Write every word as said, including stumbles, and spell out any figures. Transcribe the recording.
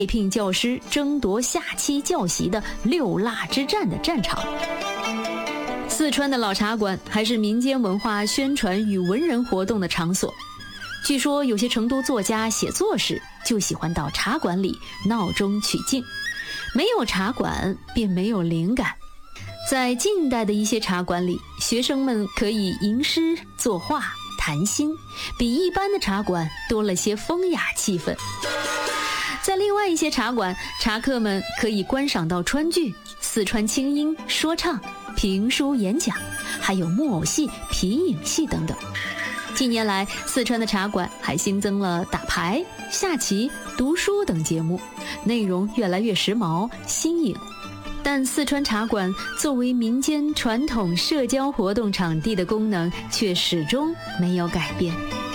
聘教师争夺下期教习的六腊之战的战场。四川的老茶馆还是民间文化宣传与文人活动的场所。据说有些成都作家写作时就喜欢到茶馆里闹中取静，没有茶馆便没有灵感。在近代的一些茶馆里，学生们可以吟诗作画谈心，比一般的茶馆多了些风雅气氛。在另外一些茶馆，茶客们可以观赏到川剧、四川清音、说唱、评书演讲，还有木偶戏、皮影戏等等。近年来，四川的茶馆还新增了打牌、下棋、读书等节目，内容越来越时髦新颖。但四川茶馆作为民间传统社交活动场地的功能却始终没有改变。